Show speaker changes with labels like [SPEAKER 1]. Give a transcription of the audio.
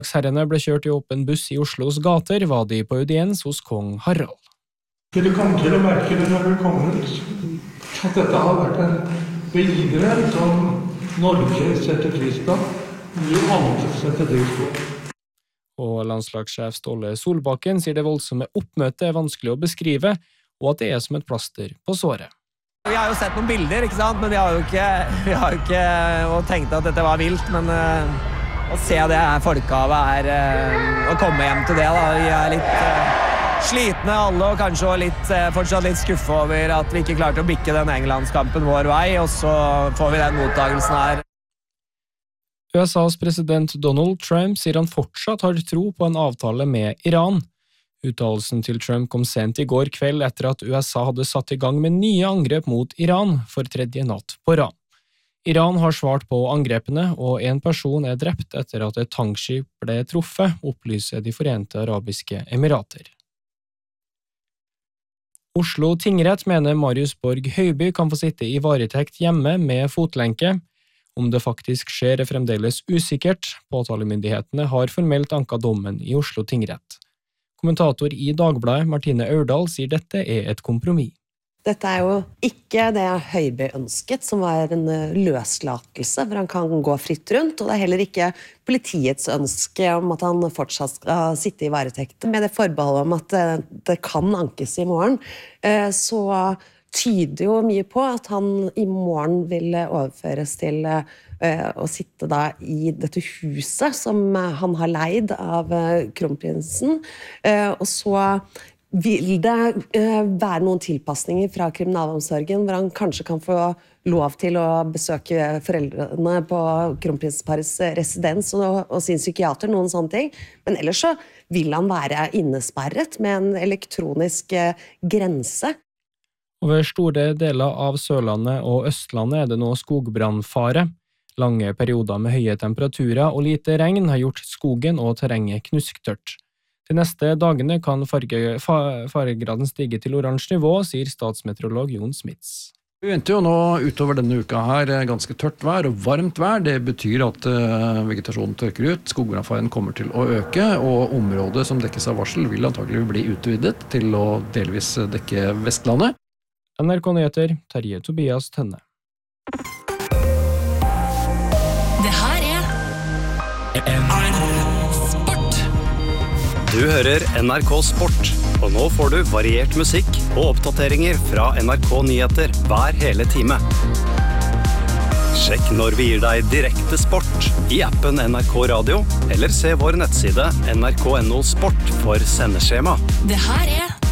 [SPEAKER 1] Herrene ble kjørt i åpen buss i Oslos gater, var de på audiens hos kong Harald.
[SPEAKER 2] Dere kommer til å merke det når dere kommer ut, at dette har vært en begivenhet som Norge setter pris på, vi alle setter pris på.
[SPEAKER 1] Og landslagssjef Ståle Solbakken sier det voldsomme oppmøtet er vanskelig å beskrive, og at det er som et plaster på såret.
[SPEAKER 3] Vi har jo sett noen bilder, ikke sant? Men vi har jo ikke og tenkt at dette var vilt, men å se det folkehavet å komme hjem til det da. Vi er litt slitne alle, og kanskje fortsatt litt skuffet over at vi ikke klarte å bikke den Englandskampen vår vei, og så får vi den mottagelsen her.
[SPEAKER 1] USAs president Donald Trump sier han fortsatt har tro på en avtale med Iran. Uttalelsen til Trump kom sent i går kveld etter at USA hadde satt i gang med nye angrep mot Iran for tredje natt på rad. Iran har svart på angrepene, og en person er drept etter at et tankskip ble truffet, opplyser De Forente Arabiske Emirater. Oslo tingrett mener Marius Borg Høiby kan få sitte i varetekt hjemme med fotlenke. Om det faktisk skjer er fremdeles usikkert. Påtalemyndighetene har formelt anket dommen i Oslo tingrett. Kommentator i Dagbladet, Martine Aurdal, sier dette er et kompromiss.
[SPEAKER 4] Dette er jo ikke det Høiby ønsket, som var en løslatelse, hvor han kan gå fritt rundt, og det er heller ikke politiets ønske om at han fortsatt skal sitte i varetekt. Med det forbeholdet om at det kan ankes i morgen, så tyder jo mye på at han i morgen vil overføres til å sitte da i dette huset som han har leid av kronprinsen, og så vil det være noen tilpasninger fra kriminalomsorgen, hvor han kanskje kan få lov til å besøke foreldrene på kronprinsparets residens og sin psykiater, noen sånne ting. Men ellers så vil han være innesperret med en elektronisk grense.
[SPEAKER 1] Over store deler av Sørlandet og Østlandet er det nå skogbrannfare. Lange perioder med høye temperaturer og lite regn har gjort skogen og terrenget knusktørt. De neste dagene kan faregraden stige til oransje nivå, sier statsmeteorolog Jon Smits.
[SPEAKER 5] Vi venter jo nå utover denne uka her ganske tørt vær og varmt vær. Det betyr at vegetasjonen tørker ut, skogbrannfaren kommer til å øke, og området som dekkes av varsel vil antagelig bli utvidet til å delvis dekke Vestlandet.
[SPEAKER 1] NRK Nyheter, Terje Tobias Tønne.
[SPEAKER 6] Det her Sport.
[SPEAKER 7] Du hører NRK Sport, og nå får du variert musikk og oppdateringer fra NRK Nyheter hver hele time. Sjekk når vi gir deg direkte sport i appen NRK Radio, eller se vår nettside nrk.no sport for sendeskjema.
[SPEAKER 6] Det her